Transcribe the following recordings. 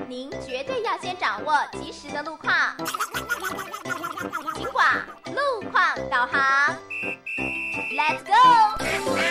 您绝对要先掌握及时的路况。金广路况导航 ，Let's go！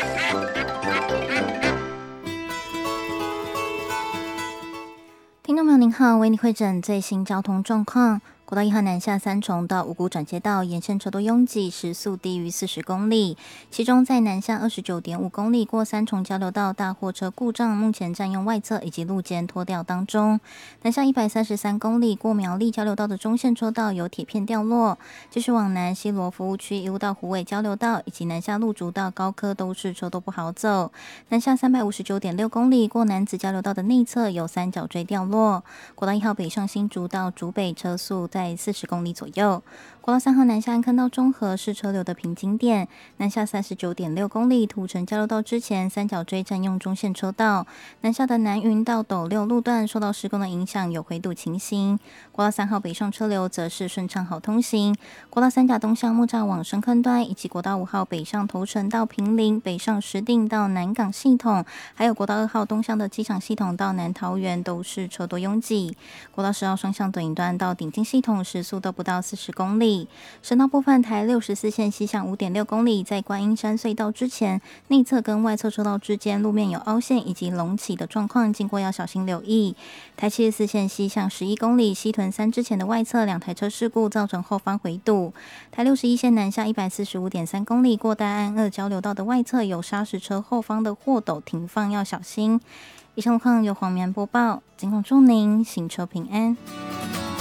听众朋友您好，为你汇诊最新交通状况。国道1号南下三重到五股转接道沿线车多拥挤，时速低于40公里。其中在南下29.5公里过三重交流道大货车故障，目前占用外侧以及路肩拖吊当中。南下133公里过苗栗交流道的中线车道有铁片掉落。继续往南西螺服务区一路到虎尾交流道以及南下路竹到高科都是车都不好走。南下359.6公里过南子交流道的内侧有三角锥掉落。国道1号北上新竹到竹北车速在40公里左右。国道3号南下安坑到中和是车流的瓶颈点，南下39.6公里土城交流道之前三角锥占用中线车道，南下的南云到斗六路段受到施工的影响有回堵情形。国道3号北上车流则是顺畅好通行。国道3甲东向木栅往深坑端以及国道5号北上头城到坪林，北上石碇到南港系统，还有国道2号东向的机场系统到南桃园都是车多拥挤。国道10号双向短端到顶金系统时速都不到40公里。省道部分台64线西向 5.6 公里，在观音山隧道之前，内侧跟外侧车道之间路面有凹陷以及隆起的状况，经过要小心留意。台74线西向11公里，西屯山之前的外侧两台车事故造成后方回堵。台61线南下 145.3 公里，过大安2交流道的外侧有砂石车后方的货斗停放要小心。以上路况由黄棉播报，警广祝您行车平安。